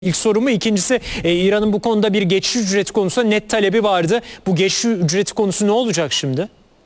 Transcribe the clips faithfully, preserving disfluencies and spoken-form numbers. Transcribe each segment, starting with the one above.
İlk sorumu. İkincisi e, İran'ın bu konuda bir geçiş ücreti konusunda net talebi vardı. Bu geçiş ücreti konusu ne olacak şimdi?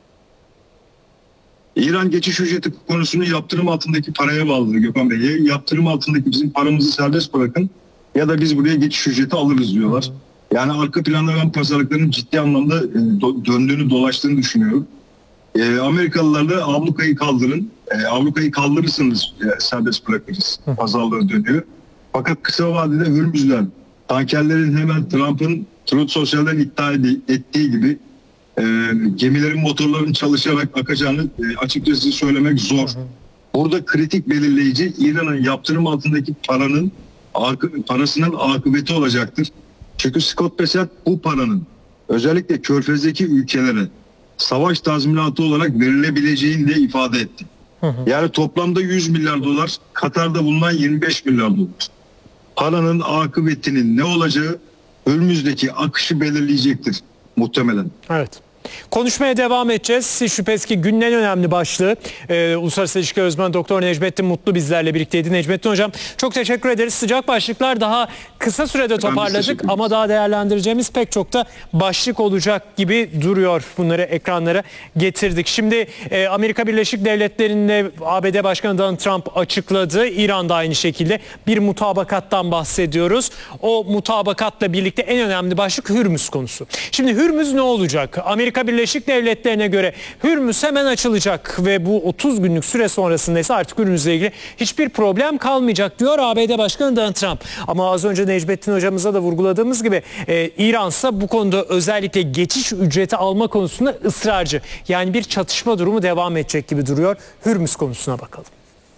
İran geçiş ücreti konusunu yaptırım altındaki paraya bağlı Gökhan Bey. Yaptırım altındaki bizim paramızı serbest bırakın ya da biz buraya geçiş ücreti alırız diyorlar. Yani arka planda ben pazarlıkların ciddi anlamda döndüğünü dolaştığını düşünüyorum. E, Amerikalılar da ablukayı kaldırın. E, ablukayı kaldırırsanız e, serbest bırakırız. Pazarlığı dönüyor. Fakat kısa vadede Hürmüz'den tankerlerin hemen Trump'ın Truth Social'den iddia ettiği gibi e, gemilerin motorlarının çalışarak akacağını e, açıkçası söylemek zor. Burada kritik belirleyici İran'ın yaptırım altındaki paranın parasının akıbeti olacaktır. Çünkü Scott Bessent bu paranın özellikle Körfez'deki ülkelere savaş tazminatı olarak verilebileceğini de ifade etti. Hı hı. Yani toplamda yüz milyar dolar, Katar'da bulunan yirmi beş milyar dolar. Paranın akıbetinin ne olacağı Hürmüz'deki akışı belirleyecektir muhtemelen. Evet. Konuşmaya devam edeceğiz. Hiç şüphesiz ki günün en önemli başlığı e, Uluslararası İlişkiler Uzmanı Doktor Necmettin Mutlu bizlerle birlikteydi. Necmettin Hocam çok teşekkür ederiz. Sıcak başlıklar daha kısa sürede toparladık ama daha değerlendireceğimiz pek çok da başlık olacak gibi duruyor. Bunları ekranlara getirdik. Şimdi e, Amerika Birleşik Devletleri'nde A B D Başkanı Donald Trump açıkladı. İran'da aynı şekilde bir mutabakattan bahsediyoruz. O mutabakatla birlikte en önemli başlık Hürmüz konusu. Şimdi Hürmüz ne olacak? Amerika Amerika Birleşik Devletleri'ne göre Hürmüz hemen açılacak ve bu otuz günlük süre sonrasında ise artık Hürmüz'le ilgili hiçbir problem kalmayacak diyor A B D Başkanı Donald Trump. Ama az önce Necmettin hocamıza da vurguladığımız gibi e, İran ise bu konuda özellikle geçiş ücreti alma konusunda ısrarcı. Yani bir çatışma durumu devam edecek gibi duruyor. Hürmüz konusuna bakalım.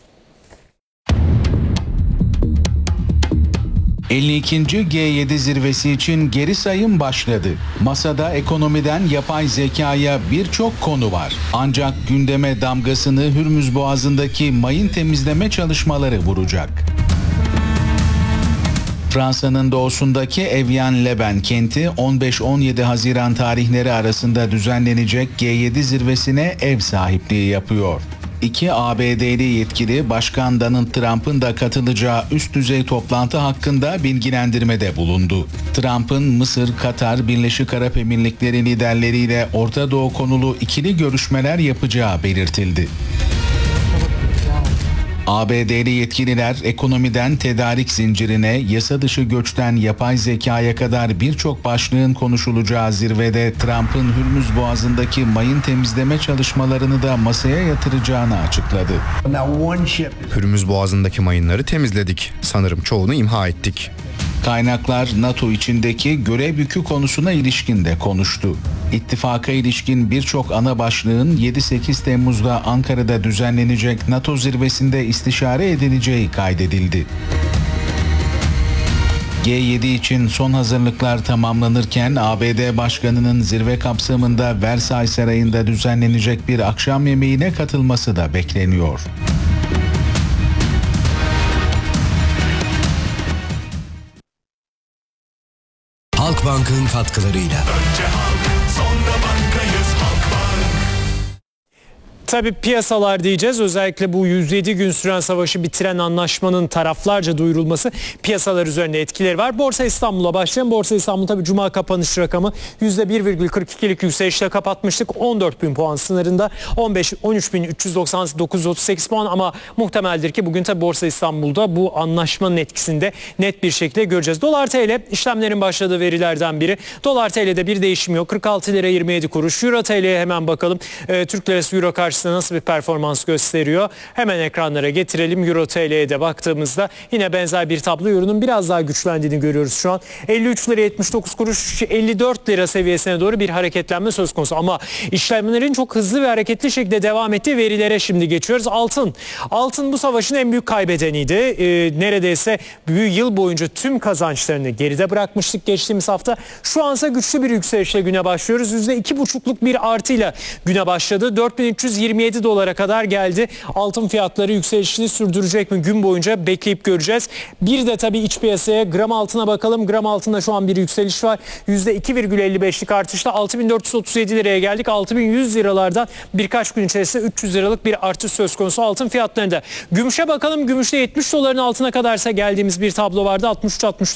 elli ikinci G yedi zirvesi için geri sayım başladı. Masada ekonomiden yapay zekaya birçok konu var. Ancak gündeme damgasını Hürmüz Boğazı'ndaki mayın temizleme çalışmaları vuracak. Fransa'nın doğusundaki Evian-les-Bains kenti on beş on yedi Haziran tarihleri arasında düzenlenecek G yedi zirvesine ev sahipliği yapıyor. İki A B D'li yetkili Başkan Donald Trump'ın da katılacağı üst düzey toplantı hakkında bilgilendirmede bulundu. Trump'ın Mısır, Katar, Birleşik Arap Emirlikleri liderleriyle Orta Doğu konulu ikili görüşmeler yapacağı belirtildi. A B D'li yetkililer ekonomiden tedarik zincirine, yasa dışı göçten yapay zekaya kadar birçok başlığın konuşulacağı zirvede Trump'ın Hürmüz Boğazı'ndaki mayın temizleme çalışmalarını da masaya yatıracağını açıkladı. Hürmüz Boğazı'ndaki mayınları temizledik. Sanırım çoğunu imha ettik. Kaynaklar NATO içindeki görev yükü konusuna ilişkin de konuştu. İttifaka ilişkin birçok ana başlığın yedi sekiz Temmuz'da Ankara'da düzenlenecek NATO zirvesinde istişare edileceği kaydedildi. G yedi için son hazırlıklar tamamlanırken A B D Başkanı'nın zirve kapsamında Versailles Sarayı'nda düzenlenecek bir akşam yemeğine katılması da bekleniyor. Halkbank'ın katkılarıyla. Önce halk, sonra bankayız Halkbank. Tabii piyasalar diyeceğiz. Özellikle bu yüz yedi gün süren savaşı bitiren anlaşmanın taraflarca duyurulması piyasalar üzerinde etkileri var. Borsa İstanbul'a başlayalım. Borsa İstanbul tabii Cuma kapanış rakamı yüzde bir virgül kırk ikilik yükselişle kapatmıştık. on dört bin puan sınırında on beş on üç bin üç yüz doksan dokuz yüz otuz sekiz puan ama muhtemeldir ki bugün tabii Borsa İstanbul'da bu anlaşmanın etkisinde net bir şekilde göreceğiz. Dolar T L işlemlerin başladığı verilerden biri. Dolar T L'de bir değişim yok. kırk altı lira yirmi yedi kuruş. Euro T L'ye hemen bakalım. Ee, Türk Lirası Euro karşı nasıl bir performans gösteriyor? Hemen ekranlara getirelim. Euro T L'ye de baktığımızda yine benzer bir tablo. Euro'nun biraz daha güçlendiğini görüyoruz şu an. elli üç lira yetmiş dokuz kuruş, elli dört lira seviyesine doğru bir hareketlenme söz konusu. Ama işlemlerin çok hızlı ve hareketli şekilde devam ettiği verilere şimdi geçiyoruz. Altın. Altın bu savaşın en büyük kaybedeniydi. Ee, neredeyse büyük yıl boyunca tüm kazançlarını geride bırakmıştık geçtiğimiz hafta. Şu ansa güçlü bir yükselişle güne başlıyoruz. yüzde iki buçukluk bir artıyla güne başladı. dört bin üç yüz yirmi yirmi yedi dolara kadar geldi. Altın fiyatları yükselişini sürdürecek mi gün boyunca bekleyip göreceğiz. Bir de tabii iç piyasaya gram altına bakalım. Gram altında şu an bir yükseliş var. yüzde iki virgül elli beşlik artışla altı bin dört yüz otuz yedi liraya geldik. altı bin yüz liralardan birkaç gün içerisinde üç yüz liralık bir artış söz konusu altın fiyatlarında. Gümüşe bakalım. Gümüşte yetmiş doların altına kadarsa geldiğimiz bir tablo vardı. altmış üç altmış